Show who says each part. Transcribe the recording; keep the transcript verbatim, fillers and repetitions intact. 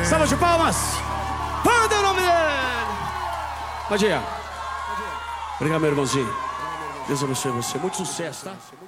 Speaker 1: Salva de palmas. Panda é o nome dele. Pode ir. Obrigado, meu irmãozinho. Deus abençoe você. Muito sucesso, tá?